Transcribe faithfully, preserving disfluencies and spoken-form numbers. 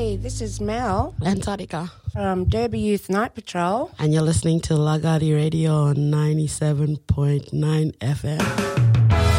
Hey, this is Mel and Tadika from Derby Youth Night Patrol. And you're listening to Lagadi Radio on ninety-seven point nine F M.